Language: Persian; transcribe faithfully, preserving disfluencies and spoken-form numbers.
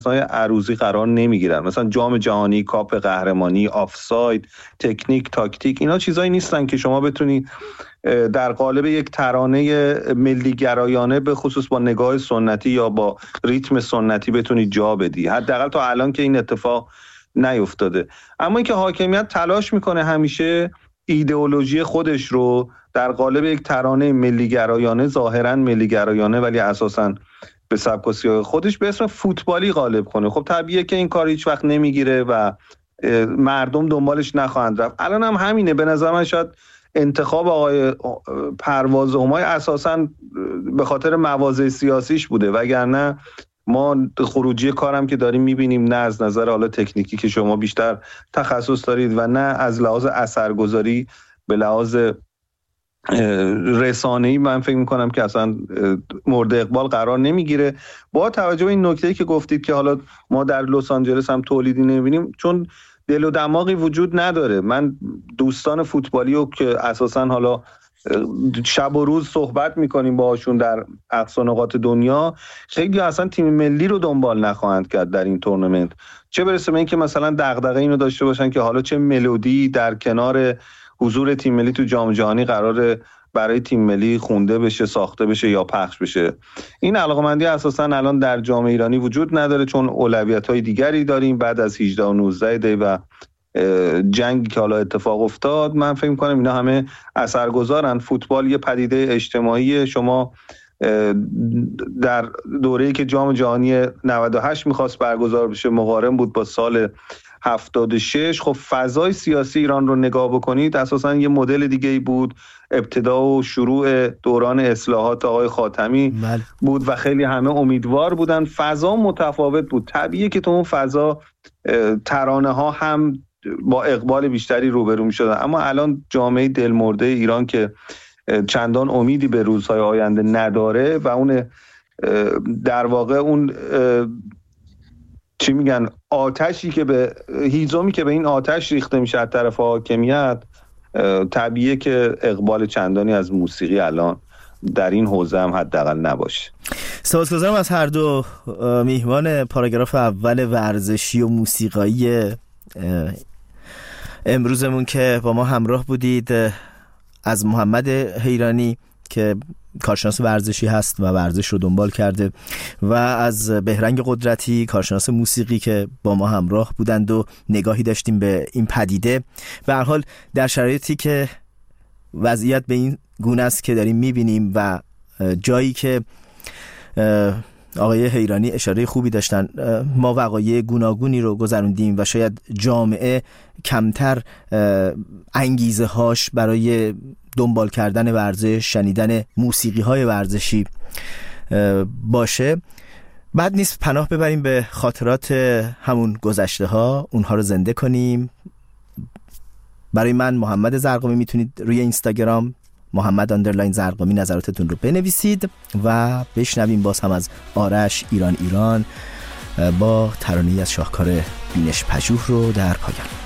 عروضی قرار نمیگیرن. مثلا جام جهانی، کاپ قهرمانی، آفساید، تکنیک، تاکتیک، اینا چیزایی نیستن که شما بتونی در قالب یک ترانه ملی گرایانه به خصوص با نگاه سنتی یا با ریتم سنتی بتونی جا بدی. حداقل تا الان که این اتفاق نیفتاده. اما اینکه حاکمیت تلاش میکنه همیشه ایدئولوژی خودش رو در قالب یک ترانه ملی گرایانه، ظاهرا ملی گرایانه ولی اساساً به سبک و سیاق خودش به اسم فوتبالی غالب کنه. خب طبیعیه که این کار هیچ وقت نمیگیره و مردم دنبالش نخواهند رفت. الان هم همینه. به نظر من شاید انتخاب آقای پرواز همای اساساً به خاطر مواضع سیاسیش بوده، وگرنه ما خروجی کارم که داریم میبینیم، نه از نظر حالا تکنیکی که شما بیشتر تخصص دارید و نه از لحاظ اثرگذاری به لحاظ رسانه‌ای، من فکر میکنم که اصلا مورد اقبال قرار نمیگیره. با توجه به این نکته‌ای که گفتید که حالا ما در لس آنجلس هم تولیدی نمیبینیم، چون دل و دماغی وجود نداره. من دوستان فوتبالی رو که اساسا حالا شب و روز صحبت میکنیم باهاشون در اقصا نقاط دنیا، خیلی اصلا تیم ملی رو دنبال نخواهند کرد در این تورنمنت، چه برسه به این که مثلا دغدغه اینو داشته باشن که حالا چه ملودی در کنار حضور تیم ملی تو جام جهانی قراره برای تیم ملی خونده بشه، ساخته بشه یا پخش بشه. این علاقه‌مندی اساسا الان در جامعه ایرانی وجود نداره، چون اولویت‌های دیگری داریم بعد از هجده و نوزده دی و جنگی که حالا اتفاق افتاد. من فکر می‌کنم اینا همه اثرگذارن. فوتبال یه پدیده اجتماعی. شما در دوره‌ای که جام جهانی نود و هشت می‌خواست برگزار بشه مقارن بود با سال هفتاد و شش، خب فضای سیاسی ایران رو نگاه بکنید اساساً یه مدل دیگه‌ای بود. ابتدا و شروع دوران اصلاحات آقای خاتمی بله. بود و خیلی همه امیدوار بودن. فضا متفاوت بود. طبیعیه که تو اون فضا ترانه ها هم با اقبال بیشتری روبرو می‌شدن. اما الان جامعه دلمرده ایران که چندان امیدی به روزهای آینده نداره و اون در واقع اون چی میگن آتشی که به هیزمی که به این آتش ریخته میشه از طرف حاکمیت، طبیعیه که اقبال چندانی از موسیقی الان در این حوزه هم حداقل نباشه. سپاسگزارم از هر دو میهمان پاراگراف اول ورزشی و موسیقایی امروزمون که با ما همراه بودید. از محمد حیرانی که کارشناس ورزشی هست و ورزش رو دنبال کرده و از بهرنگ قدرتی کارشناس موسیقی که با ما همراه بودند و نگاهی داشتیم به این پدیده. به هر حال در شرایطی که وضعیت به این گونه است که داریم میبینیم و جایی که آقای حیرانی اشاره خوبی داشتن، ما وقایع گوناگونی رو گذروندیم و شاید جامعه کمتر انگیزه هاش برای دنبال کردن ورزش، شنیدن موسیقی های ورزشی باشه. بعد نیست پناه ببریم به خاطرات همون گذشته ها، اونها رو زنده کنیم. برای من محمد زرقامی میتونید روی اینستاگرام محمد اندرلاین زرقامی نظراتتون رو بنویسید و بشنویم باز هم از آرش ایران ایران با ترانه‌ای از شاهکار بینش پژوه رو در پایان.